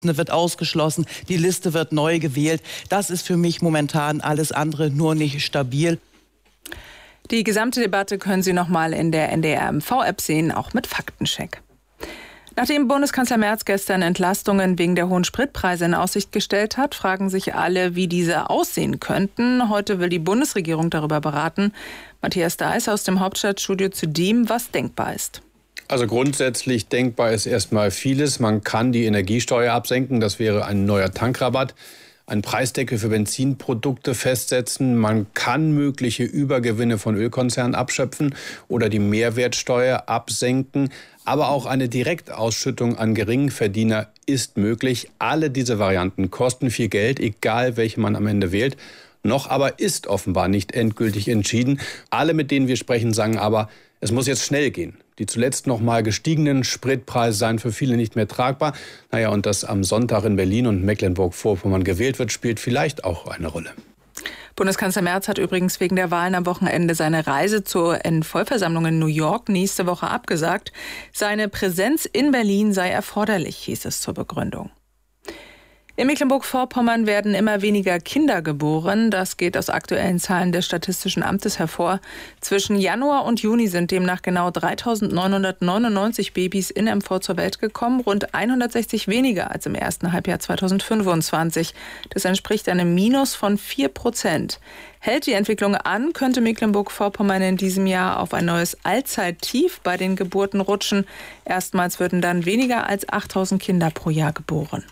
wird ausgeschlossen, die Liste wird neu gewählt. Das ist für mich momentan alles andere nur nicht stabil. Die gesamte Debatte können Sie nochmal in der NDR MV-App sehen, auch mit Faktencheck. Nachdem Bundeskanzler Merz gestern Entlastungen wegen der hohen Spritpreise in Aussicht gestellt hat, fragen sich alle, wie diese aussehen könnten. Heute will die Bundesregierung darüber beraten. Matthias Deiß aus dem Hauptstadtstudio zu dem, was denkbar ist. Also grundsätzlich denkbar ist erstmal vieles. Man kann die Energiesteuer absenken, das wäre ein neuer Tankrabatt. Ein Preisdeckel für Benzinprodukte festsetzen. Man kann mögliche Übergewinne von Ölkonzernen abschöpfen oder die Mehrwertsteuer absenken. Aber auch eine Direktausschüttung an Geringverdiener ist möglich. Alle diese Varianten kosten viel Geld, egal welche man am Ende wählt. Noch aber ist offenbar nicht endgültig entschieden. Alle, mit denen wir sprechen, sagen aber, es muss jetzt schnell gehen. Die zuletzt noch mal gestiegenen Spritpreise seien für viele nicht mehr tragbar. Naja, und dass am Sonntag in Berlin und Mecklenburg-Vorpommern gewählt wird, spielt vielleicht auch eine Rolle. Bundeskanzler Merz hat übrigens wegen der Wahlen am Wochenende seine Reise zur Vollversammlung in New York nächste Woche abgesagt. Seine Präsenz in Berlin sei erforderlich, hieß es zur Begründung. In Mecklenburg-Vorpommern werden immer weniger Kinder geboren. Das geht aus aktuellen Zahlen des Statistischen Amtes hervor. Zwischen Januar und Juni sind demnach genau 3.999 Babys in MV zur Welt gekommen, rund 160 weniger als im ersten Halbjahr 2025. Das entspricht einem Minus von 4%. Hält die Entwicklung an, könnte Mecklenburg-Vorpommern in diesem Jahr auf ein neues Allzeittief bei den Geburten rutschen. Erstmals würden dann weniger als 8.000 Kinder pro Jahr geboren.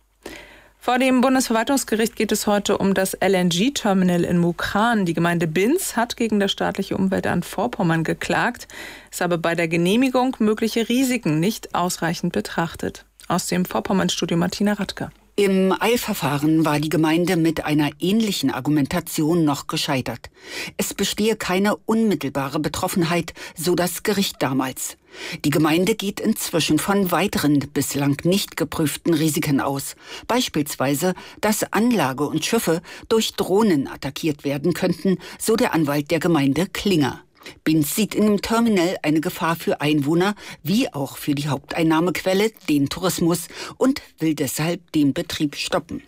Vor dem Bundesverwaltungsgericht geht es heute um das LNG-Terminal in Mukran. Die Gemeinde Binz hat gegen das staatliche Umweltamt Vorpommern geklagt. Es habe bei der Genehmigung mögliche Risiken nicht ausreichend betrachtet. Aus dem Vorpommern-Studio Martina Radke. Im Eilverfahren war die Gemeinde mit einer ähnlichen Argumentation noch gescheitert. Es bestehe keine unmittelbare Betroffenheit, so das Gericht damals. Die Gemeinde geht inzwischen von weiteren bislang nicht geprüften Risiken aus. Beispielsweise, dass Anlage und Schiffe durch Drohnen attackiert werden könnten, so der Anwalt der Gemeinde Klinger. Binz sieht in dem Terminal eine Gefahr für Einwohner, wie auch für die Haupteinnahmequelle, den Tourismus, und will deshalb den Betrieb stoppen.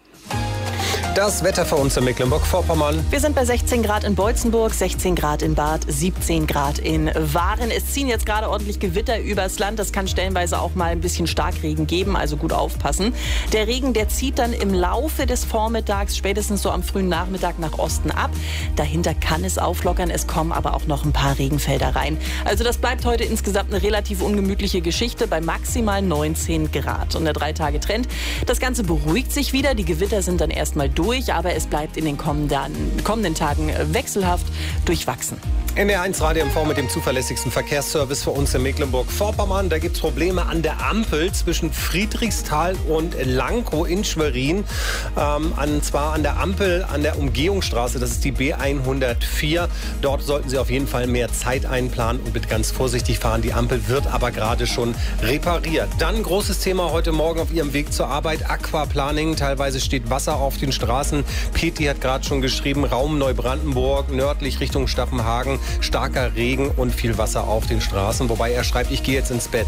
Das Wetter für uns in Mecklenburg-Vorpommern. Wir sind bei 16 Grad in Beutzenburg, 16 Grad in Barth, 17 Grad in Waren. Es ziehen jetzt gerade ordentlich Gewitter übers Land. Es kann stellenweise auch mal ein bisschen Starkregen geben, also gut aufpassen. Der Regen, der zieht dann im Laufe des Vormittags, spätestens so am frühen Nachmittag nach Osten ab. Dahinter kann es auflockern, es kommen aber auch noch ein paar Regenfelder rein. Also das bleibt heute insgesamt eine relativ ungemütliche Geschichte bei maximal 19 Grad. Und der 3-Tage-Trend, das Ganze beruhigt sich wieder. Die Gewitter sind dann erstmal durch, aber es bleibt in den kommenden Tagen wechselhaft durchwachsen. NDR1 Radio MV mit dem zuverlässigsten Verkehrsservice für uns in Mecklenburg-Vorpommern. Da gibt es Probleme an der Ampel zwischen Friedrichsthal und Lankow in Schwerin. Und zwar an der Ampel an der Umgehungsstraße, das ist die B104. Dort sollten Sie auf jeden Fall mehr Zeit einplanen und bitte ganz vorsichtig fahren. Die Ampel wird aber gerade schon repariert. Dann großes Thema heute Morgen auf Ihrem Weg zur Arbeit, Aquaplaning. Teilweise steht Wasser auf den Straßen. Peti hat gerade schon geschrieben, Raum Neubrandenburg, nördlich Richtung Staffenhagen. Starker Regen und viel Wasser auf den Straßen. Wobei er schreibt, ich gehe jetzt ins Bett.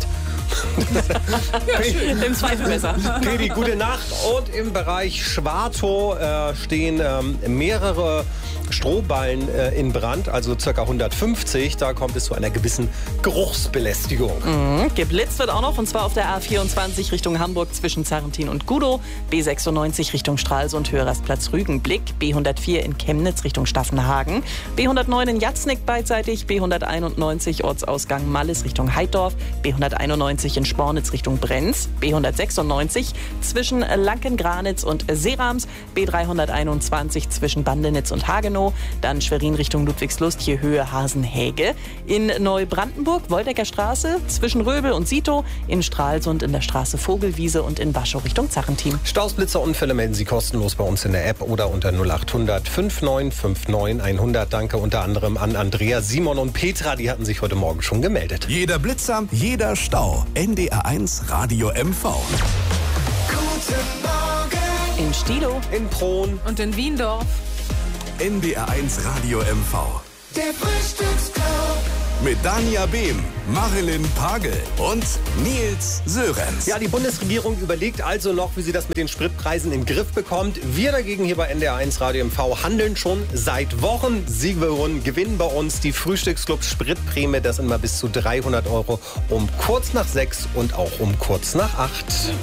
Ja, schön. Im Zweifel besser. Pedi, gute Nacht. Und im Bereich Schwartow stehen mehrere Strohballen in Brand, also ca. 150. Da kommt es zu einer gewissen Geruchsbelästigung. Geblitzt wird auch noch, und zwar auf der A24 Richtung Hamburg zwischen Zarrentin und Gudow, B96 Richtung Stralsund, Höherrastplatz Rügenblick, B104 in Chemnitz Richtung Staffenhagen, B109 in Jatznick beidseitig, B191 Ortsausgang Malles Richtung Heiddorf, B191 in Spornitz Richtung Brenz, B196 zwischen Lankengranitz und Seerams, B321 zwischen Bandenitz und Hagenow, dann Schwerin Richtung Ludwigslust, hier Höhe Hasenhäge, in Neubrandenburg Woldecker Straße zwischen Röbel und Sito, in Stralsund in der Straße Vogelwiese und in Waschow Richtung Zarrentin. Staus, Blitzer, Unfälle melden Sie kostenlos bei uns in der App oder unter 0800 5959 100. Danke unter anderem an Andrea, Simon und Petra, die hatten sich heute Morgen schon gemeldet. Jeder Blitzer, jeder Stau. NDR1 Radio MV. Guten Morgen. In Stilo, in Prohn und in Wiendorf. NDR1 Radio MV. Der Frühstücksclub. Mit Dania Behm, Marilyn Pagel und Nils Sörenz. Ja, die Bundesregierung überlegt also noch, wie sie das mit den Spritpreisen in den Griff bekommt. Wir dagegen hier bei NDR1 Radio MV handeln schon seit Wochen. Sie gewinnen bei uns die Frühstücksclubs Spritprämie. Das sind mal bis zu 300 € um kurz nach 6 und auch um kurz nach 8.